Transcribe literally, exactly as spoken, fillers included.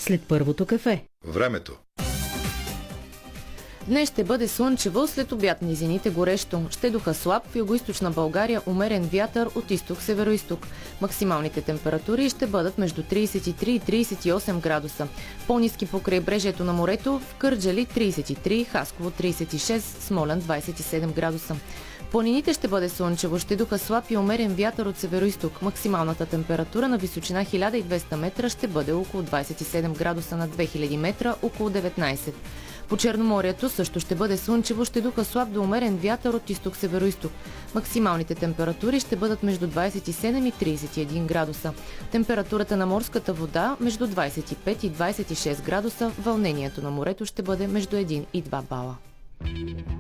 след първото кафе. Времето. Днес ще бъде слънчево, след обяд низините горещо. Ще духа слаб, в югоизточна България умерен вятър от изток-североизток. Максималните температури ще бъдат между трийсет и три и трийсет и осем градуса. По-ниски по крайбрежието на морето, в Кърджали трийсет и три, Хасково трийсет и шест, Смолян двайсет и седем градуса. В планините ще бъде слънчево, ще духа слаб и умерен вятър от североизток. Максималната температура на височина хиляда и двеста метра ще бъде около двайсет и седем градуса, на две хиляди метра около деветнайсет. По Черноморието също ще бъде слънчево, ще духа слаб до умерен вятър от изток-североизток. Максималните температури ще бъдат между двайсет и седем и трийсет и един градуса. Температурата на морската вода между двайсет и пет и двайсет и шест градуса. Вълнението на морето ще бъде между един и два бала.